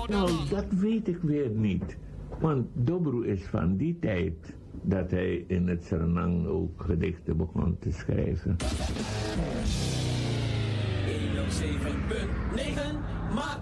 Nou, dat weet ik weer niet. Want Dobro is van die tijd dat hij in het Suriname ook gedichten begon te schrijven. 107.9 maakt